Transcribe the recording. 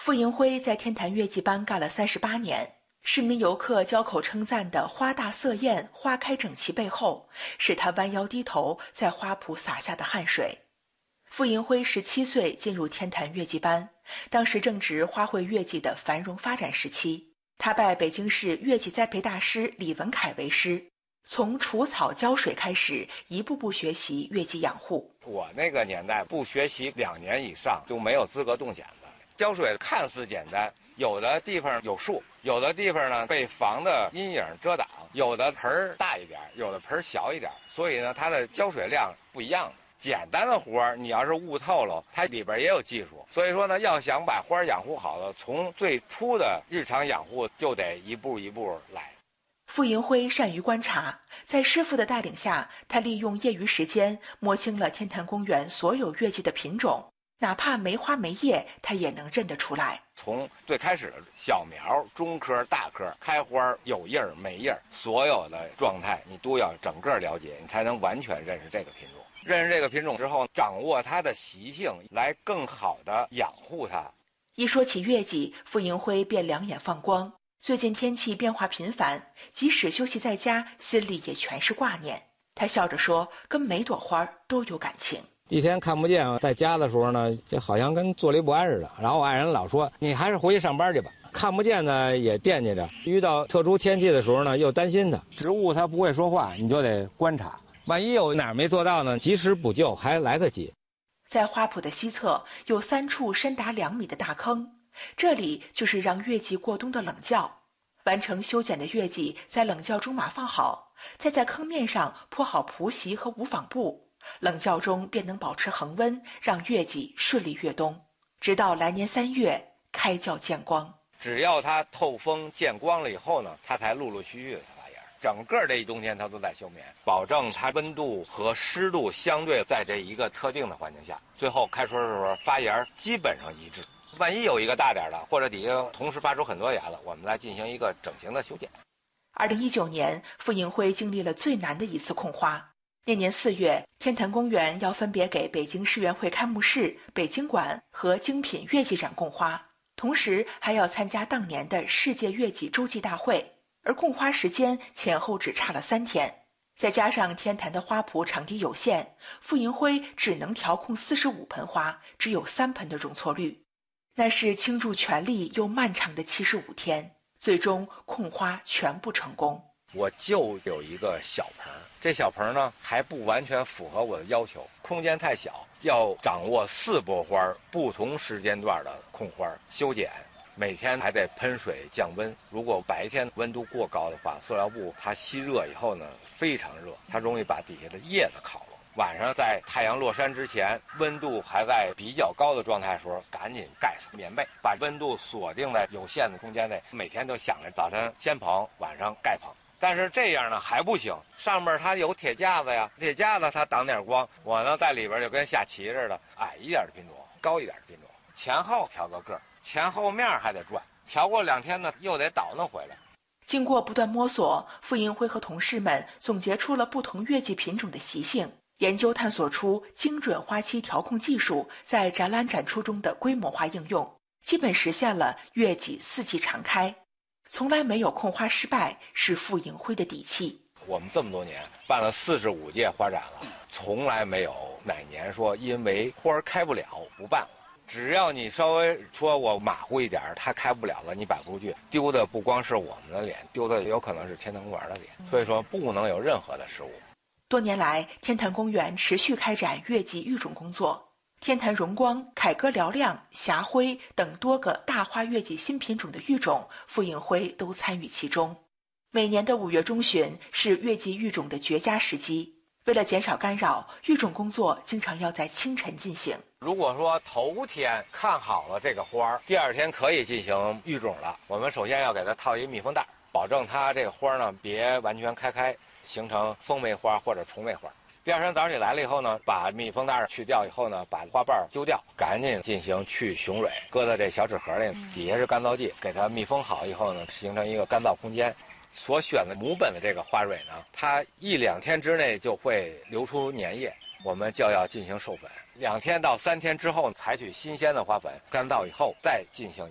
傅迎辉在天坛乐伎班干了38年，市民游客交口称赞的花大色艳、花开整齐背后，是他弯腰低头在花圃洒下的汗水。傅迎辉17岁进入天坛乐伎班，当时正值花卉乐伎的繁荣发展时期。他拜北京市乐伎栽培大师李文凯为师，从除草浇水开始，一步步学习乐伎养护。 我那个年代不学习2年以上都没有资格动剪子。浇水看似简单，有的地方有树，有的地方呢被房的阴影遮挡，有的盆儿大一点，有的盆儿小一点，所以呢它的浇水量不一样。简单的活儿，你要是悟透了，它里边也有技术。所以说呢，要想把花养护好了，从最初的日常养护就得一步一步来。 傅迎辉善于观察，在师傅的带领下，他利用业余时间摸清了天坛公园所有乐伎的品种，哪怕没花没叶，他也能认得出来。 从最开始的小苗、中科、大科，开花有叶儿没叶儿，所有的状态你都要整个了解，你才能完全认识这个品种。认识这个品种之后，掌握它的习性，来更好的养护它。 一说起乐伎，傅迎辉便两眼放光。最近天气变化频繁，即使休息在家，心里也全是挂念。他笑着说，跟每朵花都有感情。 一天看不见，在家的时候呢，就好像跟坐立不安似的。然后我爱人老说，你还是回去上班去吧。看不见呢也惦记着，遇到特殊天气的时候呢，又担心它。植物它不会说话，你就得观察。万一有哪儿没做到呢，及时补救还来得及。 在花圃的西侧有3处深达2米的大坑，这里就是让乐伎过冬的冷窖。完成修剪的乐伎在冷窖中码放好，再在坑面上铺好蒲席和无纺布，冷窖中便能保持恒温，让乐伎顺利越冬，直到来年3月开窖见光。 只要它透风见光了以后呢，它才陆陆续续的发芽。整个这一冬天它都在休眠，保证它温度和湿度相对在这一个特定的环境下，最后开春的时候发芽基本上一致。万一有一个大点的，或者底下同时发出很多芽的，我们来进行一个整形的修剪。 2019年，傅迎辉经历了最难的一次控花。那年4月，天坛公园要分别给北京世园会开幕式、北京馆和精品乐伎展供花，同时还要参加当年的世界乐伎洲际大会，而供花时间前后只差了3天。再加上天坛的花圃场地有限，傅迎辉只能调控45盆花，只有3盆的容错率。那是倾注全力又漫长的75天，最终控花全部成功。 我就有一个小盆，这小盆呢还不完全符合我的要求，空间太小，要掌握4波花，不同时间段的控花修剪，每天还得喷水降温。如果白天温度过高的话，塑料布它吸热以后呢非常热，它容易把底下的叶子烤了。晚上在太阳落山之前，温度还在比较高的状态的时候，赶紧盖上棉被，把温度锁定在有限的空间内。每天都想着早晨先捧，晚上盖捧。但是这样呢还不行，上面它有铁架子呀，铁架子它挡点光，我呢在里边就跟下棋似的，矮一点的品种，高一点的品种，前后调个个，前后面还得转，调过2天呢又得倒腾回来。 经过不断摸索，傅迎辉和同事们总结出了不同乐伎品种的习性，研究探索出精准花期调控技术在展览展出中的规模化应用，基本实现了乐伎4季常开。从来没有控花失败，是傅迎辉的底气。 我们这么多年办了45届花展了，从来没有哪年说因为花开不了不办了。只要你稍微说我马虎一点，它开不了了，你摆不出去，丢的不光是我们的脸，丢的有可能是天坛公园的脸。所以说不能有任何的失误。 多年来，天坛公园持续开展乐伎育种工作，天坛荣光、凯歌嘹亮、霞辉等多个大花乐伎新品种的育种，傅迎辉都参与其中。每年的5月中旬是乐伎育种的绝佳时机，为了减少干扰，育种工作经常要在清晨进行。 如果说头天看好了这个花，第2天可以进行育种了，我们首先要给它套一密封袋，保证它这个花呢别完全开，形成风梅花或者虫梅花。第2天早上起来了以后呢，把密封袋去掉以后呢，把花瓣揪掉，赶紧进行去雄蕊，搁在这小纸盒里，底下是干燥剂，给它密封好以后呢，形成一个干燥空间。所选的母本的这个花蕊呢，它1、2天之内就会流出粘液，我们就要进行授粉。2天到3天之后，采取新鲜的花粉，干燥以后再进行